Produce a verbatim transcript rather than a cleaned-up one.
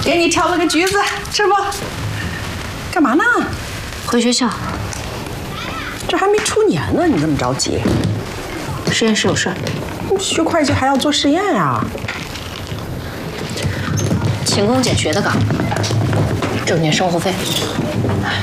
给你挑了个橘子，吃不？干嘛呢？ 回学校。 这还没出年呢，你这么着急？ 实验室有事儿。 学会计还要做实验呀？ 勤工俭学的岗，挣点生活费。